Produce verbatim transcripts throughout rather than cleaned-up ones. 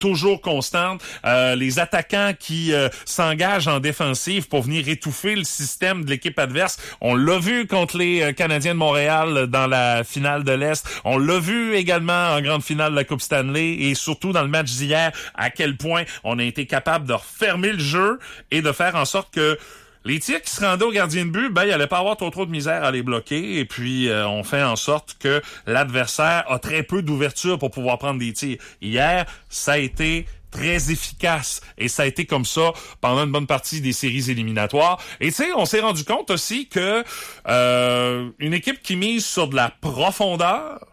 toujours constante. Euh, les attaquants qui euh, s'engagent en défensive pour venir étouffer le système de l'équipe adverse. On l'a vu contre les euh, Canadiens de Montréal dans la finale de l'Est. On l'a vu également en grande finale de la Coupe Stanley et surtout dans le match d'hier, à quel point on a été capable de refermer le jeu et de faire en sorte que les tirs qui se rendaient au gardien de but, ben, il allait pas avoir trop trop de misère à les bloquer. Et puis, euh, on fait en sorte que l'adversaire a très peu d'ouverture pour pouvoir prendre des tirs. Hier, ça a été très efficace. Et ça a été comme ça pendant une bonne partie des séries éliminatoires. Et tu sais, on s'est rendu compte aussi que euh, une équipe qui mise sur de la profondeur,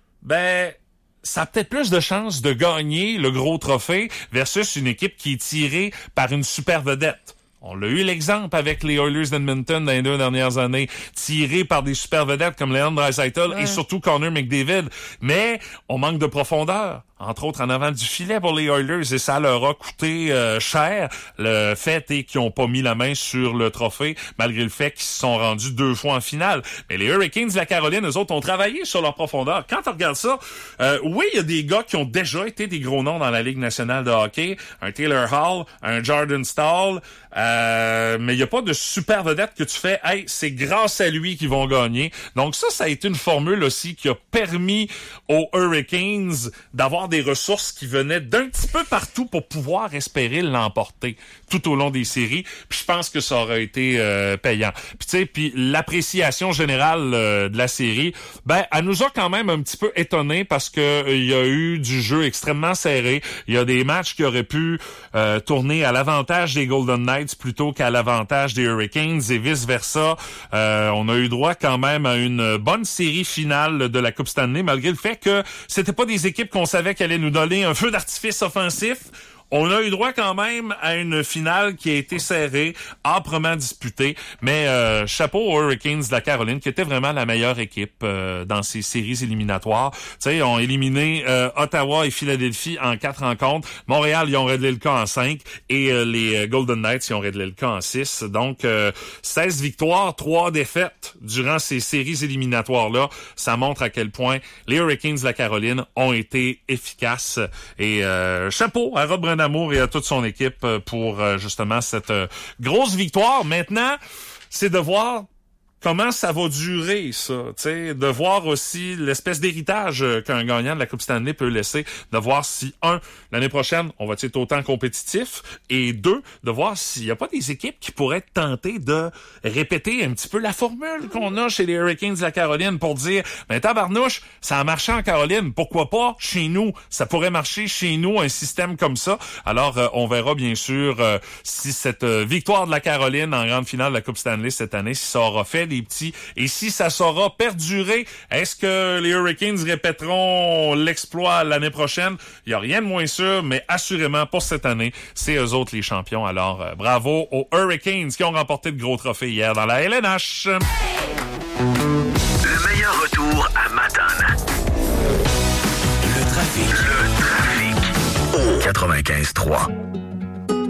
ben, ça a peut-être plus de chances de gagner le gros trophée versus une équipe qui est tirée par une super vedette. On l'a eu l'exemple avec les Oilers d'Edmonton dans les deux dernières années, tirés par des super vedettes comme Leon Draisaitl ouais. et surtout Connor McDavid. Mais on manque de profondeur, entre autres en avant du filet pour les Oilers, et ça leur a coûté euh, cher. Le fait est qu'ils n'ont pas mis la main sur le trophée, malgré le fait qu'ils se sont rendus deux fois en finale. Mais les Hurricanes de la Caroline, eux autres, ont travaillé sur leur profondeur. Quand on regarde ça, euh, oui, il y a des gars qui ont déjà été des gros noms dans la Ligue nationale de hockey. Un Taylor Hall, un Jordan Staal, euh, mais il n'y a pas de super vedette que tu fais, hey, c'est grâce à lui qu'ils vont gagner. Donc ça, ça a été une formule aussi qui a permis aux Hurricanes d'avoir des ressources qui venaient d'un petit peu partout pour pouvoir espérer l'emporter tout au long des séries. Puis je pense que ça aurait été euh, payant. Puis tu sais, puis l'appréciation générale euh, de la série, ben elle nous a quand même un petit peu étonnés parce que il y a eu du jeu extrêmement serré. Il y a des matchs qui auraient pu euh, tourner à l'avantage des Golden Knights plutôt qu'à l'avantage des Hurricanes et vice versa. Euh, on a eu droit quand même à une bonne série finale de la Coupe Stanley, malgré le fait que c'était pas des équipes qu'on savait qu'elle allait nous donner un feu d'artifice offensif. On a eu droit quand même à une finale qui a été serrée, âprement disputée, mais euh, chapeau aux Hurricanes de la Caroline, qui était vraiment la meilleure équipe euh, dans ces séries éliminatoires. Tu sais, ils ont éliminé euh, Ottawa et Philadelphie en quatre rencontres. Montréal, ils ont réglé le cas en cinq. Et euh, les Golden Knights, ils ont réglé le cas en six. Donc, euh, seize victoires, trois défaites durant ces séries éliminatoires-là. Ça montre à quel point les Hurricanes de la Caroline ont été efficaces. Et euh, chapeau à Rob Brennan Amour et à toute son équipe pour euh, justement cette euh, grosse victoire. Maintenant, c'est de voir comment ça va durer, ça, tu sais, de voir aussi l'espèce d'héritage qu'un gagnant de la Coupe Stanley peut laisser, de voir si, un, l'année prochaine, on va être autant compétitif, et deux, de voir s'il n'y a pas des équipes qui pourraient être tentées de répéter un petit peu la formule qu'on a chez les Hurricanes de la Caroline pour dire, ben tabarnouche, ça a marché en Caroline, pourquoi pas chez nous? Ça pourrait marcher chez nous, un système comme ça. Alors, euh, on verra bien sûr euh, si cette euh, victoire de la Caroline en grande finale de la Coupe Stanley cette année, si ça aura fait des petits. Et si ça saura perdurer, est-ce que les Hurricanes répéteront l'exploit l'année prochaine? Il n'y a rien de moins sûr, mais assurément pour cette année, c'est eux autres les champions. Alors, euh, bravo aux Hurricanes qui ont remporté de gros trophées hier dans la L N H. Le meilleur retour à Matane. Le trafic. Le trafic. Au quatre-vingt-quinze trois.